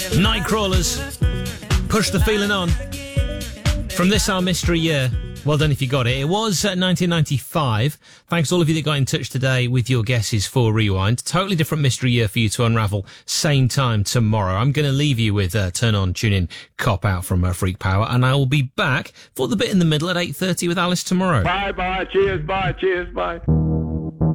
Nightcrawlers, Push the Feeling On. From this, our mystery year. Well done if you got it. It was 1995. Thanks to all of you that got in touch today with your guesses for Rewind. Totally different mystery year for you to unravel. Same time tomorrow. I'm going to leave you with Turn On, Tune In, Cop Out from Freak Power. And I will be back for the bit in the middle at 8:30 with Alice tomorrow. Bye, cheers, bye.